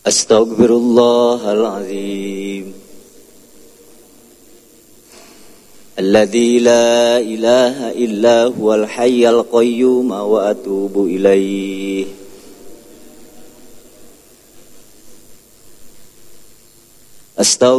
Astaghfirullahaladzim Alladzi la ilaha illa huwal hayyal qayyum wa atubu ilaih.